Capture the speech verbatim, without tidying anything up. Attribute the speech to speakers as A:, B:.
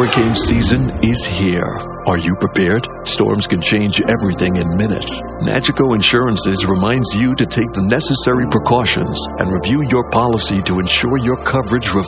A: Hurricane season is here. Are you prepared? Storms can change everything in minutes. Nagico Insurances reminds you to take the necessary precautions and review your policy to ensure your coverage reflects